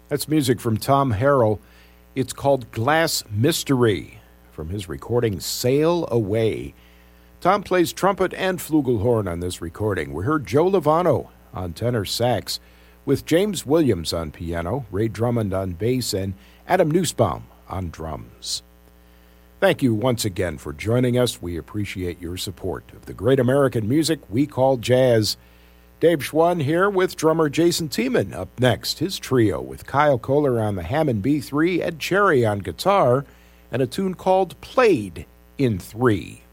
That's music from Tom Harrell. It's called Glass Mystery from his recording Sail Away. Tom plays trumpet and flugelhorn on this recording. We heard Joe Lovano on tenor sax, with James Williams on piano, Ray Drummond on bass, and Adam Nussbaum on drums. Thank you once again for joining us. We appreciate your support of the great American music we call jazz. Dave Schwann here with drummer Jason Tiemann. Up next, his trio with Kyle Kohler on the Hammond B3, Ed Cherry on guitar, and a tune called Played in 3.